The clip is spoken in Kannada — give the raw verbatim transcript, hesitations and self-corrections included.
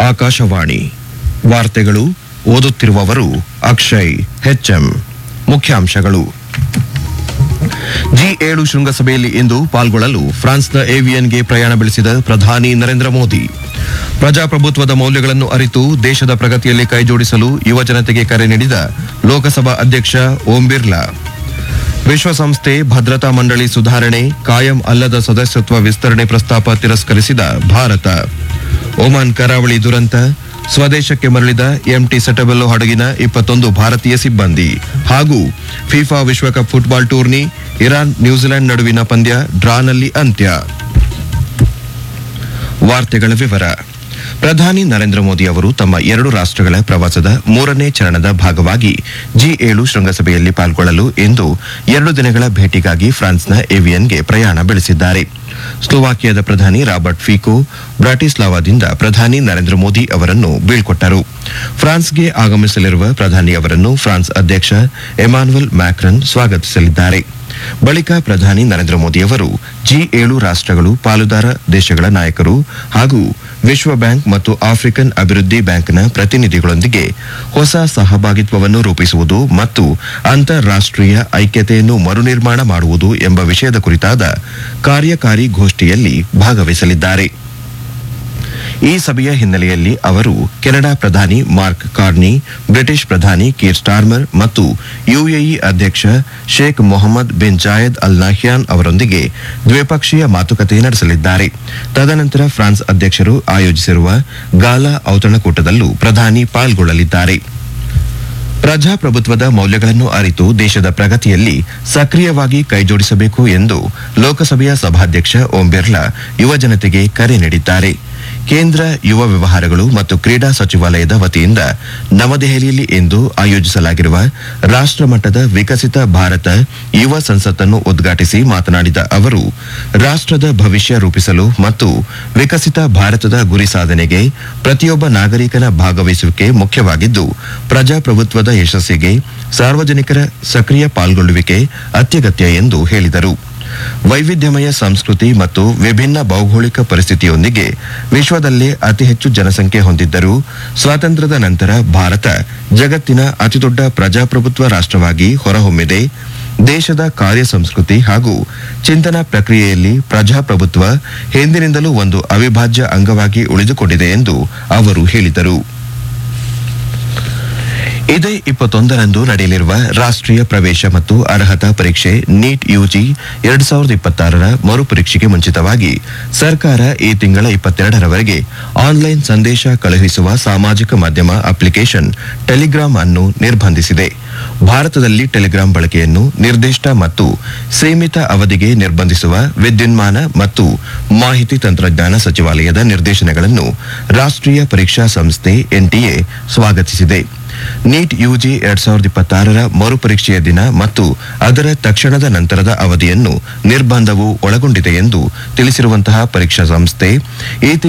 ಆಕಾಶವಾಣಿ ವಾರ್ತೆಗಳು ಓದುತ್ತಿರುವವರು ಅಕ್ಷಯ್ ಹೆಚ್ಎಂ. ಮುಖ್ಯಾಂಶಗಳು. ಜಿ ಏಳು ಶೃಂಗಸಭೆಯಲ್ಲಿ ಇಂದು ಪಾಲ್ಗೊಳ್ಳಲು ಫ್ರಾನ್ಸ್ನ ಏವಿಯನ್ಗೆ ಪ್ರಯಾಣ ಬೆಳೆಸಿದ ಪ್ರಧಾನಿ ನರೇಂದ್ರ ಮೋದಿ. ಪ್ರಜಾಪ್ರಭುತ್ವದ ಮೌಲ್ಯಗಳನ್ನು ಅರಿತು ದೇಶದ ಪ್ರಗತಿಯಲ್ಲಿ ಕೈಜೋಡಿಸಲು ಯುವಜನತೆಗೆ ಕರೆ ನೀಡಿದ ಲೋಕಸಭಾ ಅಧ್ಯಕ್ಷ ಓಂ ಬಿರ್ಲಾ. ವಿಶ್ವಸಂಸ್ಥೆ ಭದ್ರತಾ ಮಂಡಳಿ ಸುಧಾರಣೆ, ಕಾಯಂ ಅಲ್ಲದ ಸದಸ್ಯತ್ವ ವಿಸ್ತರಣೆ ಪ್ರಸ್ತಾಪ ತಿರಸ್ಕರಿಸಿದ ಭಾರತ. ಒಮಾನ್ ಕರಾವಳಿ ದುರಂತ, ಸ್ವದೇಶಕ್ಕೆ ಮರಳಿದ ಎಂಟಿ ಸೆಟಬೆಲ್ಲೋ ಹಡಗಿನ ಇಪ್ಪತ್ತೊಂದು ಭಾರತೀಯ ಸಿಬ್ಬಂದಿ. ಹಾಗೂ ಫಿಫಾ ವಿಶ್ವಕಪ್ ಫುಟ್ಬಾಲ್ ಟೂರ್ನಿ, ಇರಾನ್ ನ್ಯೂಜಿಲೆಂಡ್ ನಡುವಿನ ಪಂದ್ಯ ಡ್ರಾನಲ್ಲಿ ಅಂತ್ಯ. ವಾರ್ತೆಗಳ ವಿವರ. ಪ್ರಧಾನಿ ನರೇಂದ್ರ ಮೋದಿ ಅವರು ತಮ್ಮ ಎರಡು ರಾಷ್ಟ್ರಗಳ ಪ್ರವಾಸದ ಮೂರನೇ ಚರಣದ ಭಾಗವಾಗಿ ಜಿ ಏಳು ಶೃಂಗಸಭೆಯಲ್ಲಿ ಪಾಲ್ಗೊಳ್ಳಲು ಇಂದು ಎರಡು ದಿನಗಳ ಭೇಟಿಗಾಗಿ ಫ್ರಾನ್ಸ್ನ ಏವಿಯನ್ಗೆ ಪ್ರಯಾಣ ಬೆಳೆಸಿದ್ದಾರೆ. ಸ್ಲೋವಾಕಿಯಾದ ಪ್ರಧಾನಿ ರಾಬರ್ಟ್ ಫಿಕೋ ಬ್ರಾಟಿಸ್ಲಾವಾದಿಂದ ಪ್ರಧಾನಿ ನರೇಂದ್ರ ಮೋದಿ ಅವರನ್ನು ಬೀಳ್ಕೊಟ್ಟರು. ಫ್ರಾನ್ಸ್ಗೆ ಆಗಮಿಸಲಿರುವ ಪ್ರಧಾನಿ ಅವರನ್ನು ಫ್ರಾನ್ಸ್ ಅಧ್ಯಕ್ಷ ಎಮಾನ್ಯುಯಲ್ ಮ್ಯಾಕ್ರನ್ ಸ್ವಾಗತಿಸಲಿದ್ದಾರೆ. ಬಳಿಕ ಪ್ರಧಾನಿ ನರೇಂದ್ರ ಮೋದಿ ಅವರು ಜಿ ಏಳು ರಾಷ್ಟ್ರಗಳು, ಪಾಲುದಾರ ದೇಶಗಳ ನಾಯಕರು ಹಾಗೂ ವಿಶ್ವ ಬ್ಯಾಂಕ್ ಮತ್ತು ಆಫ್ರಿಕನ್ ಅಭಿವೃದ್ಧಿ ಬ್ಯಾಂಕ್ನ ಪ್ರತಿನಿಧಿಗಳೊಂದಿಗೆ ಹೊಸ ಸಹಭಾಗಿತ್ವವನ್ನು ರೂಪಿಸುವುದು ಮತ್ತು ಅಂತಾರಾಷ್ಟೀಯ ಐಕ್ಯತೆಯನ್ನು ಮರುನಿರ್ಮಾಣ ಮಾಡುವುದು ಎಂಬ ವಿಷಯದ ಕುರಿತಾದ ಕಾರ್ಯಕಾರಿ ಗೋಷ್ಠಿಯಲ್ಲಿ ಭಾಗವಹಿಸಲಿದ್ದಾರೆ. ಈ ಸಭೆಯ ಹಿನ್ನೆಲೆಯಲ್ಲಿ ಅವರು ಕೆನಡಾ ಪ್ರಧಾನಿ ಮಾರ್ಕ್ ಕಾರ್ನಿ, ಬ್ರಿಟಿಷ್ ಪ್ರಧಾನಿ ಕೀರ್ ಸ್ಟಾರ್ಮರ್ ಮತ್ತು ಯುಎಇ ಅಧ್ಯಕ್ಷ Sheikh Mohammed bin Zayed Al Nahyan ಅವರೊಂದಿಗೆ ದ್ವಿಪಕ್ಷೀಯ ಮಾತುಕತೆ ನಡೆಸಲಿದ್ದಾರೆ. ತದನಂತರ ಫ್ರಾನ್ಸ್ ಅಧ್ಯಕ್ಷರು ಆಯೋಜಿಸಿರುವ ಗಾಲಾ ಔತಣಕೂಟದಲ್ಲೂ ಪ್ರಧಾನಿ ಪಾಲ್ಗೊಳ್ಳಲಿದ್ದಾರೆ. ಪ್ರಜಾಪ್ರಭುತ್ವದ ಮೌಲ್ಯಗಳನ್ನು ಅರಿತು ದೇಶದ ಪ್ರಗತಿಯಲ್ಲಿ ಸಕ್ರಿಯವಾಗಿ ಕೈಜೋಡಿಸಬೇಕು ಎಂದು ಲೋಕಸಭೆಯ ಸಭಾಧ್ಯಕ್ಷ ಓಂ ಬಿರ್ಲಾ ಯುವಜನತೆಗೆ ಕರೆ ನೀಡಿದ್ದಾರೆ. ಕೇಂದ್ರ ಯುವ ವ್ಯವಹಾರಗಳು ಮತ್ತು ಕ್ರೀಡಾ ಸಚಿವಾಲಯದ ವತಿಯಿಂದ ನವದೆಹಲಿಯಲ್ಲಿ ಇಂದು ಆಯೋಜಿಸಲಾಗಿರುವ ರಾಷ್ಟ್ರಮಟ್ಟದ ವಿಕಸಿತ ಭಾರತ ಯುವ ಸಂಸತ್ತನ್ನು ಉದ್ಘಾಟಿಸಿ ಮಾತನಾಡಿದ ಅವರು, ರಾಷ್ಟ್ರದ ಭವಿಷ್ಯ ರೂಪಿಸಲು ಮತ್ತು ವಿಕಸಿತ ಭಾರತದ ಗುರಿ ಸಾಧನೆಗೆ ಪ್ರತಿಯೊಬ್ಬ ನಾಗರಿಕನ ಭಾಗವಹಿಸುವಿಕೆ ಮುಖ್ಯವಾಗಿದ್ದು, ಪ್ರಜಾಪ್ರಭುತ್ವದ ಯಶಸ್ಸಿಗೆ ಸಾರ್ವಜನಿಕರ ಸಕ್ರಿಯ ಪಾಲ್ಗೊಳ್ಳುವಿಕೆ ಅತ್ಯಗತ್ಯ ಎಂದು ಹೇಳಿದರು. ವೈವಿಧ್ಯಮಯ ಸಂಸ್ಕೃತಿ ಮತ್ತು ವಿಭಿನ್ನ ಭೌಗೋಳಿಕ ಪರಿಸ್ಥಿತಿಯೊಂದಿಗೆ ವಿಶ್ವದಲ್ಲೇ ಅತಿ ಹೆಚ್ಚು ಜನಸಂಖ್ಯೆ ಹೊಂದಿದ್ದರೂ ಸ್ವಾತಂತ್ರ್ಯದ ನಂತರ ಭಾರತ ಜಗತ್ತಿನ ಅತಿದೊಡ್ಡ ಪ್ರಜಾಪ್ರಭುತ್ವ ರಾಷ್ಟ್ರವಾಗಿ ಹೊರಹೊಮ್ಮಿದೆ. ದೇಶದ ಕಾರ್ಯ ಸಂಸ್ಕೃತಿ ಹಾಗೂ ಚಿಂತನಾ ಪ್ರಕ್ರಿಯೆಯಲ್ಲಿ ಪ್ರಜಾಪ್ರಭುತ್ವ ಹಿಂದಿನಿಂದಲೂ ಒಂದು ಅವಿಭಾಜ್ಯ ಅಂಗವಾಗಿ ಉಳಿದುಕೊಂಡಿದೆ ಎಂದು ಅವರು ಹೇಳಿದರು. ಇದೇ ಇಪ್ಪತ್ತೊಂದರಂದು ನಡೆಯಲಿರುವ ರಾಷ್ಟ್ರೀಯ ಪ್ರವೇಶ ಮತ್ತು ಅರ್ಹತಾ ಪರೀಕ್ಷೆ ನೀಟ್ ಯುಜಿ ಎರಡ್ ಸಾವಿರದ ಇಪ್ಪತ್ತಾರರ ಮರುಪರೀಕ್ಷೆಗೆ ಮುಂಚಿತವಾಗಿ ಸರ್ಕಾರ ಈ ತಿಂಗಳ ಇಪ್ಪತ್ತೆರಡರವರೆಗೆ ಆನ್ಲೈನ್ ಸಂದೇಶ ಕಳುಹಿಸುವ ಸಾಮಾಜಿಕ ಮಾಧ್ಯಮ ಅಪ್ಲಿಕೇಶನ್ ಟೆಲಿಗ್ರಾಮ್ ಅನ್ನು ನಿರ್ಬಂಧಿಸಿದೆ. ಭಾರತದಲ್ಲಿ ಟೆಲಿಗ್ರಾಂ ಬಳಕೆಯನ್ನು ನಿರ್ದಿಷ್ಟ ಮತ್ತು ಸೀಮಿತ ಅವಧಿಗೆ ನಿರ್ಬಂಧಿಸುವ ವಿದ್ಯುನ್ಮಾನ ಮತ್ತು ಮಾಹಿತಿ ತಂತ್ರಜ್ಞಾನ ಸಚಿವಾಲಯದ ನಿರ್ದೇಶನಗಳನ್ನು ರಾಷ್ಟ್ರೀಯ ಪರೀಕ್ಷಾ ಸಂಸ್ಥೆ ಎನ್ಟಿಎ ಸ್ವಾಗತಿಸಿದೆ. ನೀಟ್ ಯುಜಿ ಎರಡ್ ಸಾವಿರದ ಇಪ್ಪತ್ತಾರರ ಮರುಪರೀಕ್ಷೆಯ ದಿನ ಮತ್ತು ಅದರ ತಕ್ಷಣದ ನಂತರದ ಅವಧಿಯನ್ನು ನಿರ್ಬಂಧವು ಒಳಗೊಂಡಿದೆ ಎಂದು ತಿಳಿಸಿರುವಂತಹ ಪರೀಕ್ಷಾ ಸಂಸ್ಥೆ ಈ